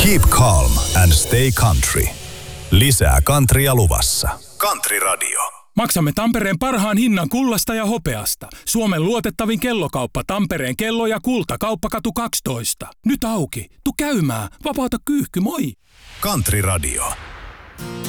Keep calm and stay country. Lisää countrya luvassa. Country Radio. Maksamme Tampereen parhaan hinnan kullasta ja hopeasta. Suomen luotettavin kellokauppa Tampereen kello ja kulta. Kauppakatu 12. Nyt auki. Tu käymään. Vapauta kyyhky, moi. Country Radio.